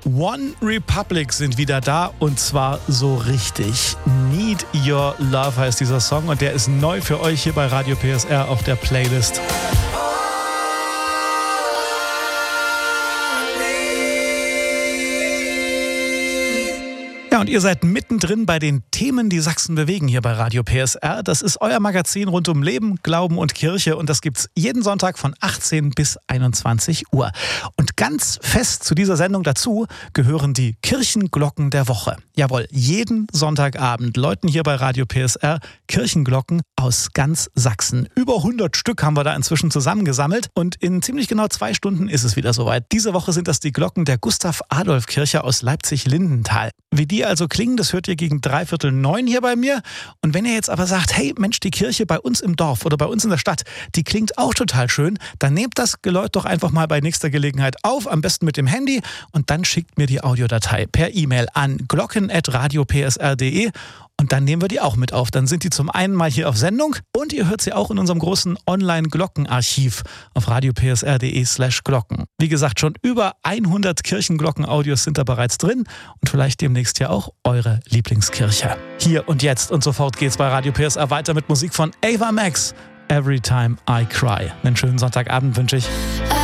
One Republic sind wieder da und zwar so richtig. Need Your Love heißt dieser Song und der ist neu für euch hier bei Radio PSR auf der Playlist. Ja, und ihr seid mittendrin bei den Themen, die Sachsen bewegen hier bei Radio PSR. Das ist euer Magazin rund um Leben, Glauben und Kirche und das gibt's jeden Sonntag von 18 bis 21 Uhr. Und ganz fest zu dieser Sendung dazu gehören die Kirchenglocken der Woche. Jawohl, jeden Sonntagabend läuten hier bei Radio PSR Kirchenglocken aus ganz Sachsen. Über 100 Stück haben wir da inzwischen zusammengesammelt und in ziemlich genau 2 Stunden ist es wieder soweit. Diese Woche sind das die Glocken der Gustav-Adolf-Kirche aus Leipzig-Lindenthal. Wie die also klingen, das hört ihr gegen 8:45 hier bei mir. Und wenn ihr jetzt aber sagt, hey Mensch, die Kirche bei uns im Dorf oder bei uns in der Stadt, die klingt auch total schön, dann nehmt das Geläut doch einfach mal bei nächster Gelegenheit auf, am besten mit dem Handy und dann schickt mir die Audiodatei per E-Mail an glocken@radiopsr.de und dann nehmen wir die auch mit auf. Dann sind die zum einen mal hier auf Sendung und ihr hört sie auch in unserem großen Online-Glockenarchiv auf radiopsr.de/Glocken. Wie gesagt, schon über 100 Kirchenglocken-Audios sind da bereits drin und vielleicht demnächst ja auch eure Lieblingskirche. Hier und jetzt und sofort geht's bei Radio PSR weiter mit Musik von Ava Max. Every Time I Cry. Einen schönen Sonntagabend wünsche ich.